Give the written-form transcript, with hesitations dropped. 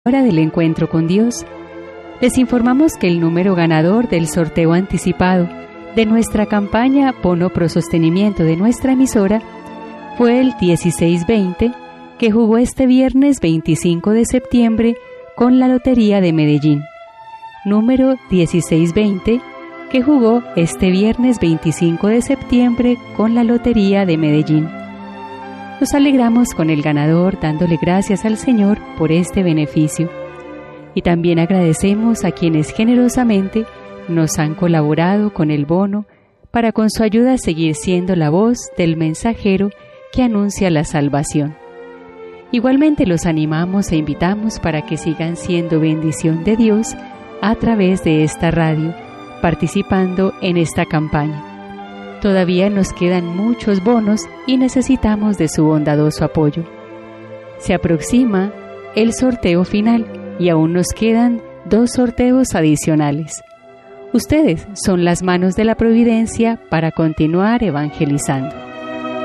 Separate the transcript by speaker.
Speaker 1: Hora del encuentro con Dios. Les informamos que el número ganador del sorteo anticipado de nuestra campaña Bono Pro Sostenimiento de nuestra emisora fue el 1620, que jugó este viernes 25 de septiembre con la Lotería de Medellín. Número 1620, que jugó este viernes 25 de septiembre con la Lotería de Medellín. Nos alegramos con el ganador dándole gracias al Señor por este beneficio. Y también agradecemos a quienes generosamente nos han colaborado con el bono para con su ayuda seguir siendo la voz del mensajero que anuncia la salvación. Igualmente los animamos e invitamos para que sigan siendo bendición de Dios a través de esta radio, participando en esta campaña. Todavía nos quedan muchos bonos y necesitamos de su bondadoso apoyo. Se aproxima el sorteo final y aún nos quedan 2 sorteos adicionales. Ustedes son las manos de la providencia para continuar evangelizando.